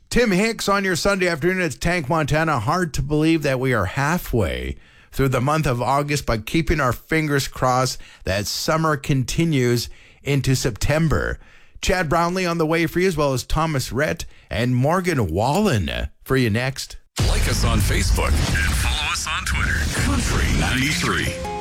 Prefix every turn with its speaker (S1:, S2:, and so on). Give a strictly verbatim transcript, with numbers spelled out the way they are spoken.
S1: Tim Hicks on your Sunday afternoon. It's Tank Montana. Hard to believe that we are halfway through the month of August, but keeping our fingers crossed that summer continues into September. Chad Brownlee on the way for you, as well as Thomas Rhett and Morgan Wallen for you next.
S2: Like us on Facebook and follow us on Twitter. Country ninety-three.